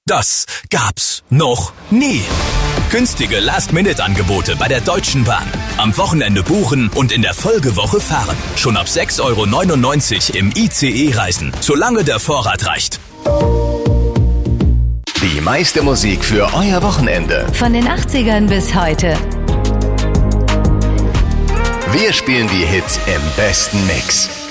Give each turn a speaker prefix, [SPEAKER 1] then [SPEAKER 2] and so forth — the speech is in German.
[SPEAKER 1] Das gab's noch nie. Günstige Last-Minute-Angebote bei der Deutschen Bahn. Am Wochenende buchen und in der Folgewoche fahren. Schon ab 6,99 € im ICE reisen, solange der Vorrat reicht.
[SPEAKER 2] Die meiste Musik für euer Wochenende.
[SPEAKER 3] Von den 80ern bis heute.
[SPEAKER 2] Wir spielen die Hits im besten Mix.